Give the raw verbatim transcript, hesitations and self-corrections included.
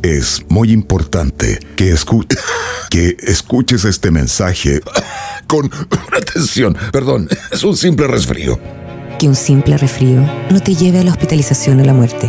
Es muy importante que, escu que escuches este mensaje con atención. Perdón, es un simple resfrío. Que un simple resfrío no te lleve a la hospitalización o la muerte.